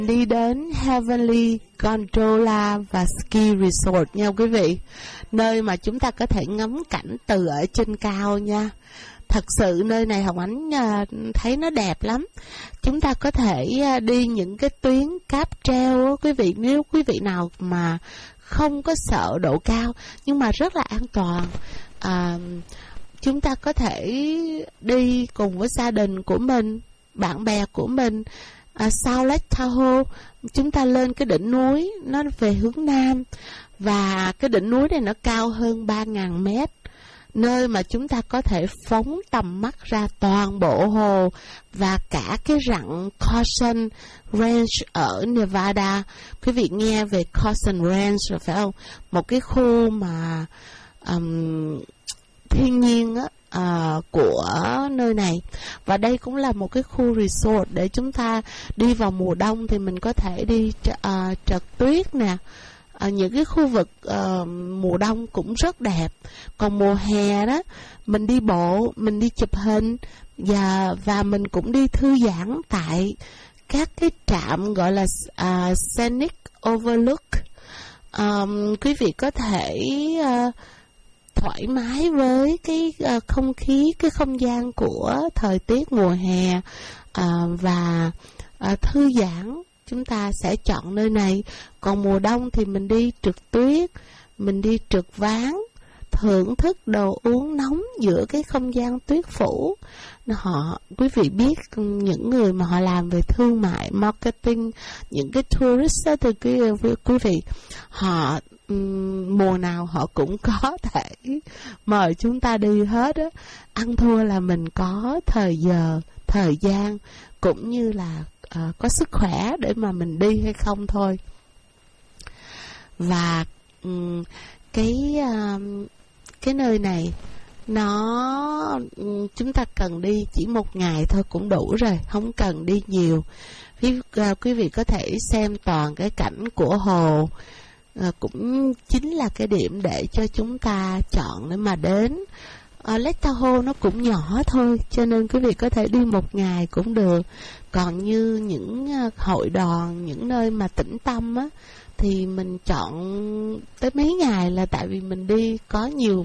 đi đến Heavenly Gondola và Ski Resort nha quý vị. Nơi mà chúng ta có thể ngắm cảnh từ ở trên cao nha. Thật sự nơi này Hồng Ánh thấy nó đẹp lắm. Chúng ta có thể đi những cái tuyến cáp treo quý vị, nếu quý vị nào mà không có sợ độ cao nhưng mà rất là an toàn. Chúng ta có thể đi cùng với gia đình của mình, bạn bè của mình. Sau Lake Tahoe, chúng ta lên cái đỉnh núi, nó về hướng Nam. Và cái đỉnh núi này nó cao hơn 3.000 mét. Nơi mà chúng ta có thể phóng tầm mắt ra toàn bộ hồ và cả cái rặng Carson Range ở Nevada. Quý vị nghe về Carson Range rồi phải không? Một cái khu mà thiên nhiên của nơi này. Và đây cũng là một cái khu resort để chúng ta đi vào mùa đông thì mình có thể đi trượt tuyết nè. Những cái khu vực mùa đông cũng rất đẹp. Còn mùa hè đó, mình đi bộ, mình đi chụp hình và mình cũng đi thư giãn tại các cái trạm gọi là Scenic Overlook. Quý vị có thể thoải mái với cái không khí, cái không gian của thời tiết mùa hè và thư giãn. Chúng ta sẽ chọn nơi này. Còn mùa đông thì mình đi trượt tuyết, mình đi trượt ván, thưởng thức đồ uống nóng giữa cái không gian tuyết phủ. Quý vị biết những người mà họ làm về thương mại, marketing, những cái tourist đó, thì quý vị, họ mùa nào họ cũng có thể mời chúng ta đi hết á. Ăn thua là mình có thời gian cũng như là có sức khỏe để mà mình đi hay không thôi. Và cái nơi này chúng ta cần đi chỉ 1 ngày thôi cũng đủ rồi, không cần đi nhiều. Quý vị có thể xem toàn cái cảnh của hồ, cũng chính là cái điểm để cho chúng ta chọn để mà đến. Lake Tahoe nó cũng nhỏ thôi, cho nên quý vị có thể đi 1 ngày cũng được. Còn như những hội đoàn, những nơi mà tĩnh tâm á, thì mình chọn tới mấy ngày, là tại vì mình đi có nhiều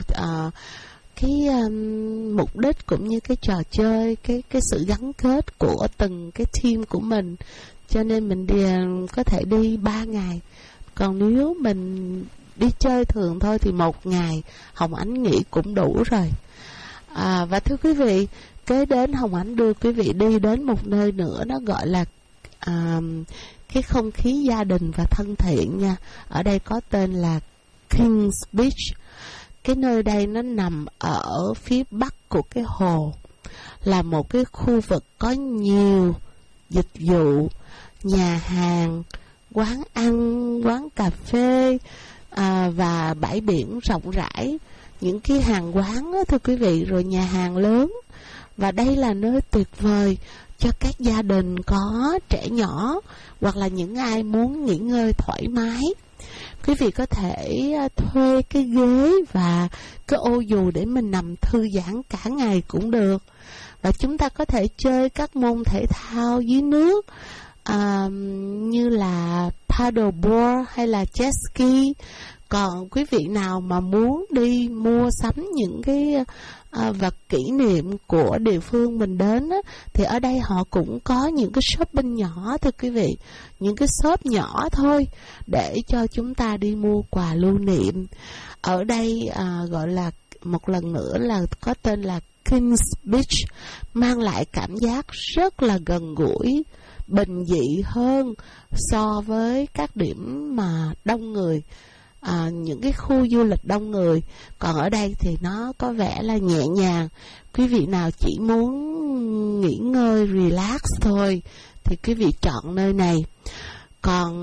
mục đích cũng như cái trò chơi, cái sự gắn kết của từng cái team của mình, cho nên mình có thể đi 3 ngày. Còn nếu mình đi chơi thường thôi thì 1 ngày Hồng Ánh nghĩ cũng đủ rồi. Và thưa quý vị, kế đến Hồng Ánh đưa quý vị đi đến một nơi nữa, nó gọi là cái không khí gia đình và thân thiện nha. Ở đây có tên là Kings Beach. Cái nơi đây nó nằm ở phía bắc của cái hồ, là một cái khu vực có nhiều dịch vụ, nhà hàng, quán ăn, quán cà phê và bãi biển rộng rãi. Những cái hàng quán đó, thưa quý vị, rồi nhà hàng lớn. Và đây là nơi tuyệt vời cho các gia đình có trẻ nhỏ hoặc là những ai muốn nghỉ ngơi thoải mái. Quý vị có thể thuê cái ghế và cái ô dù để mình nằm thư giãn cả ngày cũng được. Và chúng ta có thể chơi các môn thể thao dưới nước như là paddleboard hay là jet ski. Còn quý vị nào mà muốn đi mua sắm những cái vật kỷ niệm của địa phương mình đến á, thì ở đây họ cũng có những cái shopping nhỏ, thưa quý vị, những cái shop nhỏ thôi để cho chúng ta đi mua quà lưu niệm. Ở đây gọi là một lần nữa là có tên là Kings Beach, mang lại cảm giác rất là gần gũi, bình dị hơn so với các điểm mà đông người, những cái khu du lịch đông người. Còn ở đây thì nó có vẻ là nhẹ nhàng. Quý vị nào chỉ muốn nghỉ ngơi, relax thôi thì quý vị chọn nơi này. Còn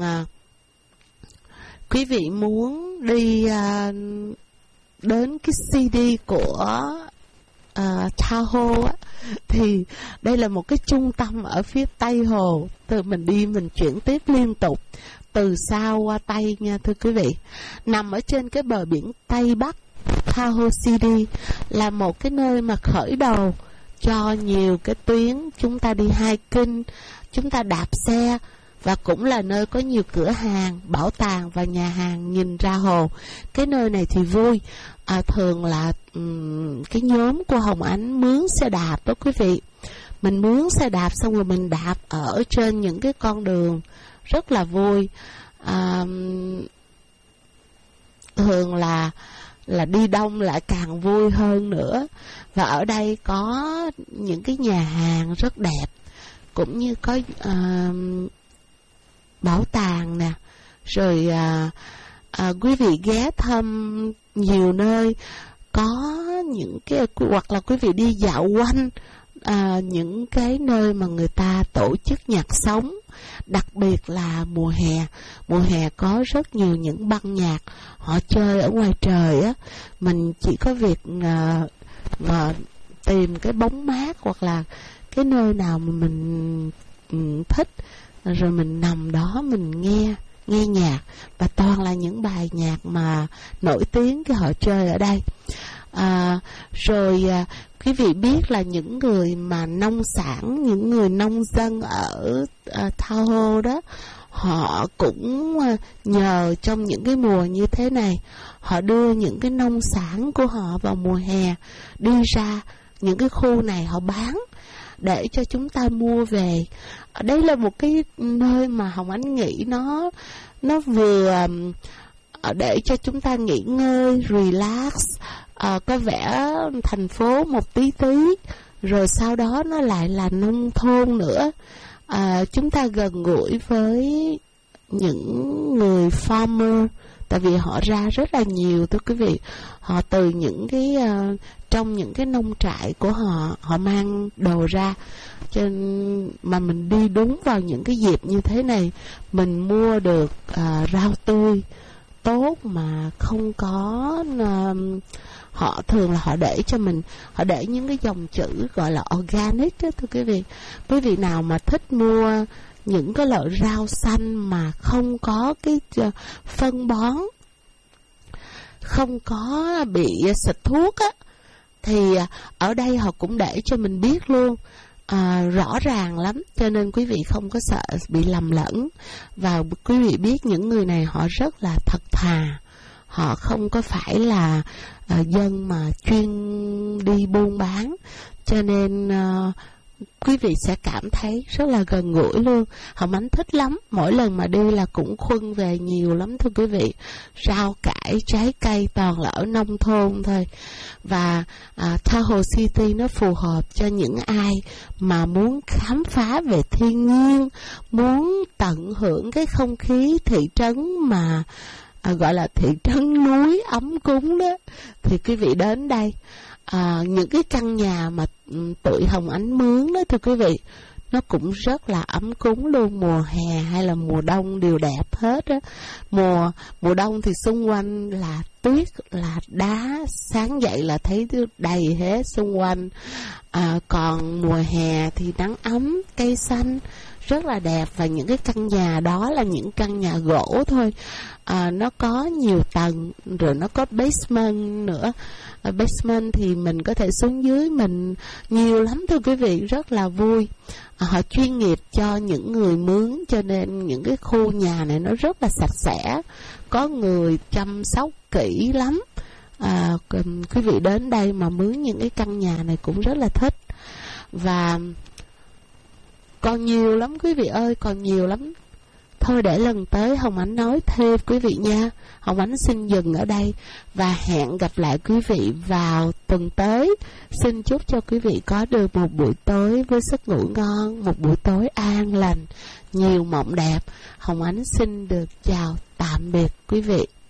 quý vị muốn đi đến cái CD của Tahoe á, thì đây là một cái trung tâm ở phía tây hồ. Từ mình đi mình chuyển tiếp liên tục từ Sao qua Tây nha thưa quý vị. Nằm ở trên cái bờ biển Tây Bắc, Tahoe City là một cái nơi mà khởi đầu cho nhiều cái tuyến. Chúng ta đi hiking, chúng ta đạp xe và cũng là nơi có nhiều cửa hàng, bảo tàng và nhà hàng nhìn ra hồ. Cái nơi này thì vui. Thường là cái nhóm của Hồng Ánh mướn xe đạp đó quý vị. Mình mướn xe đạp xong rồi mình đạp ở trên những cái con đường rất là vui. Thường là đi đông lại càng vui hơn nữa. Và ở đây có những cái nhà hàng rất đẹp, cũng như có bảo tàng nè. Rồi quý vị ghé thăm nhiều nơi, có những cái, hoặc là quý vị đi dạo quanh những cái nơi mà người ta tổ chức nhạc sống. Đặc biệt là mùa hè có rất nhiều những băng nhạc họ chơi ở ngoài trời á. Mình chỉ có việc mà tìm cái bóng mát hoặc là cái nơi nào mà mình thích, rồi mình nằm đó mình nghe nhạc, và toàn là những bài nhạc mà nổi tiếng cái họ chơi ở đây. Quý vị biết là những người mà nông sản, những người nông dân ở Tahoe đó, họ cũng nhờ trong những cái mùa như thế này, họ đưa những cái nông sản của họ vào mùa hè đi ra những cái khu này họ bán để cho chúng ta mua về. Đây là một cái nơi mà Hồng Ánh nghĩ nó vừa để cho chúng ta nghỉ ngơi, relax, có vẻ thành phố một tí, rồi sau đó nó lại là nông thôn nữa. Chúng ta gần gũi với những người farmer, tại vì họ ra rất là nhiều thưa quý vị. Họ từ những cái trong những cái nông trại của họ mang đồ ra. Cho nên mà mình đi đúng vào những cái dịp như thế này, mình mua được rau tươi tốt mà không có họ thường là họ để cho mình, họ để những cái dòng chữ gọi là organic đó thưa quý vị. Quý vị nào mà thích mua những cái loại rau xanh mà không có cái phân bón, không có bị xịt thuốc á, thì ở đây họ cũng để cho mình biết luôn, rõ ràng lắm, cho nên quý vị không có sợ bị lầm lẫn. Và quý vị biết những người này họ rất là thật thà, họ không có phải là dân mà chuyên đi buôn bán, cho nên quý vị sẽ cảm thấy rất là gần gũi luôn. Hồng Ánh thích lắm, mỗi lần mà đi là cũng khuân về nhiều lắm thưa quý vị. Rau cải, trái cây toàn là ở nông thôn thôi. Và Tahoe City nó phù hợp cho những ai mà muốn khám phá về thiên nhiên, muốn tận hưởng cái không khí thị trấn mà gọi là thị trấn núi ấm cúng đó, thì quý vị đến đây. Những cái căn nhà mà tụi Hồng Ánh mướn đó thưa quý vị, nó cũng rất là ấm cúng luôn. Mùa hè hay là mùa đông đều đẹp hết á. Mùa đông thì xung quanh là tuyết, là đá, sáng dậy là thấy đầy hết xung quanh. Còn mùa hè thì nắng ấm, cây xanh rất là đẹp. Và những cái căn nhà đó là những căn nhà gỗ thôi. Nó có nhiều tầng, rồi nó có basement nữa. Basement thì mình có thể xuống dưới, mình nhiều lắm thưa quý vị, rất là vui. Họ chuyên nghiệp cho những người mướn, cho nên những cái khu nhà này nó rất là sạch sẽ, có người chăm sóc kỹ lắm. Quý vị đến đây mà mướn những cái căn nhà này cũng rất là thích. Và còn nhiều lắm quý vị ơi, còn nhiều lắm. Thôi để lần tới Hồng Ánh nói thêm quý vị nha. Hồng Ánh xin dừng ở đây và hẹn gặp lại quý vị vào tuần tới. Xin chúc cho quý vị có được một buổi tối với giấc ngủ ngon, một buổi tối an lành, nhiều mộng đẹp. Hồng Ánh xin được chào tạm biệt quý vị.